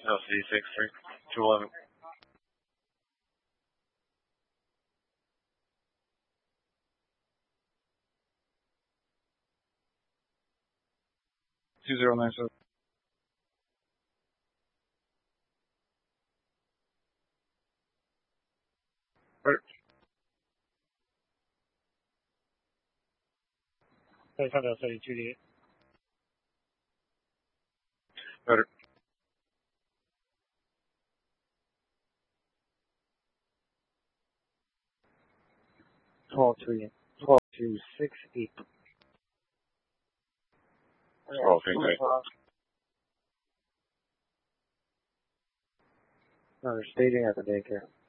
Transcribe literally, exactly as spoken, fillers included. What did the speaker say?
L C six three two eleven. Two zero nine seven. Right. Thirty five thirty two D eight. Better. Twelve three twelve two six eight. Twelve six eight. No, they're staging at the daycare.